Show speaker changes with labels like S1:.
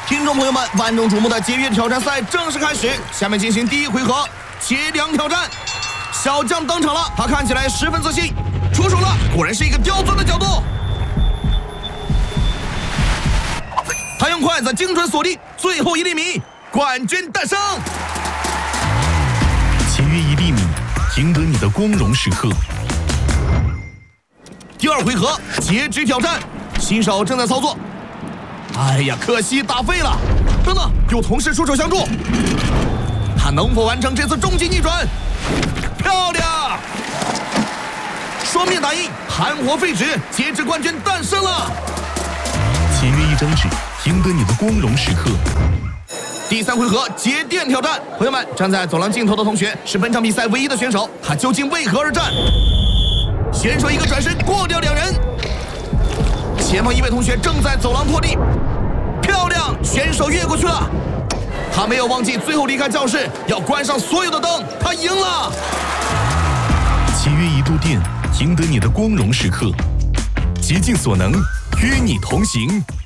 S1: 听众朋友们，万众瞩目的节约挑战赛正式开始，下面进行第一回合接梁挑战。小将登场了，他看起来十分自信，出手了，果然是一个刁钻的角度。他用筷子精准锁定最后1厘米，冠军诞生。
S2: 节约1厘米，赢得你的光荣时刻。
S1: 第二回合截肢挑战，新手正在操作。哎呀，可惜打废了。等等，有同事出手相助，他能否完成这次终极逆转？漂亮！双面打印，含活废纸，截肢冠军诞生了。
S2: 节约1张纸，赢得你的光荣时刻。
S1: 第3回合节电挑战，朋友们，站在走廊尽头的同学是本场比赛唯一的选手，他究竟为何而战？选手一个转身过掉2人，前方一位同学正在走廊拖地，漂亮，选手越过去了。他没有忘记最后离开教室要关上所有的灯，他赢了。
S2: 节约1度电，赢得你的光荣时刻。竭尽所能，与你同行。